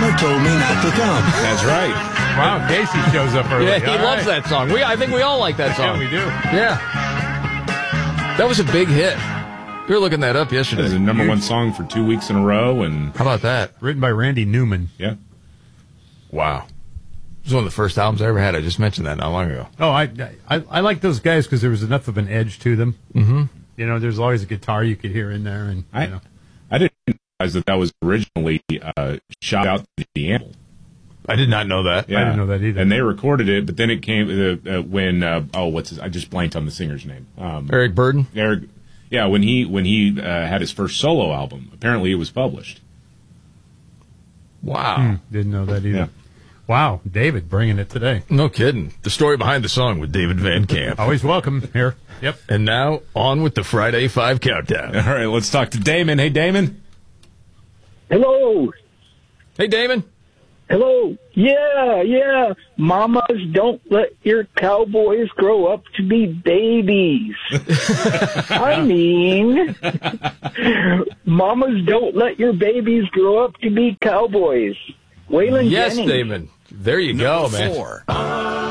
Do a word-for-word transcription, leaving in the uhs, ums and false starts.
Mama told me not to come. That's right. Wow, Casey shows up early. Yeah, he All loves right. that song. We, I think we all like that song. Yeah, we do. Yeah. That was a big hit. We were looking that up It yesterday. was the number one song for two weeks in a row, and How about that? Written by Randy Newman. yeah. Wow. It was one of the first albums I ever had. I just mentioned that not long ago. Oh, I I, I like those guys because there was enough of an edge to them. Mm-hmm. You know, there's always a guitar you could hear in there, and I you know. I didn't realize that that was originally uh, shot out to the animal. I did not know that. Yeah. I didn't know that either. And they recorded it, but then it came uh, uh, when uh, oh, what's his? I just blanked on the singer's name. Um, Eric Burden? Eric. Yeah, when he when he uh, had his first solo album, apparently it was published. Wow. Hmm, didn't know that either. Yeah. Wow, David bringing it today. No kidding. The story behind the song with David Van Camp. Always welcome here. Yep. And now, on with the Friday Five Countdown. All right, let's talk to Damon. Hey, Damon. Hello. Hey, Damon. Hello. Yeah, yeah. Mamas, don't let your cowboys grow up to be babies. I mean, mamas, don't let your babies grow up to be cowboys. Waylon Yes, Jennings. Damon. There you go, man. Four.